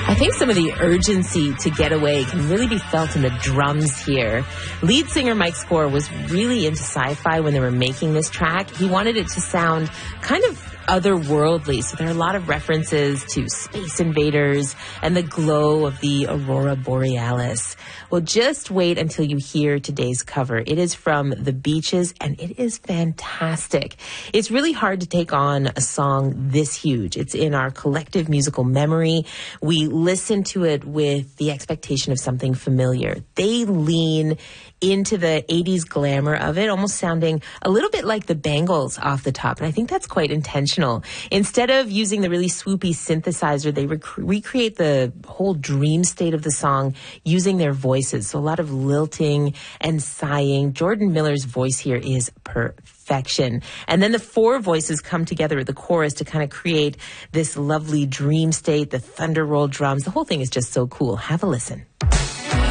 I think some of the urgency to get away can really be felt in the drums here. Lead singer Mike Score was really into sci-fi when they were making this track. He wanted it to sound kind of otherworldly, so there are a lot of references to space invaders and the glow of the aurora borealis. Well, just wait until you hear today's cover. It is from The Beaches, and it is fantastic. It's really hard to take on a song this huge. It's in our collective musical memory. We listen to it with the expectation of something familiar. They lean into the 80s glamour of it, almost sounding a little bit like the Bangles off the top. And I think that's quite intentional. Instead of using the really swoopy synthesizer, they recreate the whole dream state of the song using their voices. So a lot of lilting and sighing. Jordan Miller's voice here is perfection. And then the four voices come together at the chorus to kind of create this lovely dream state, the thunder roll drums. The whole thing is just so cool. Have a listen.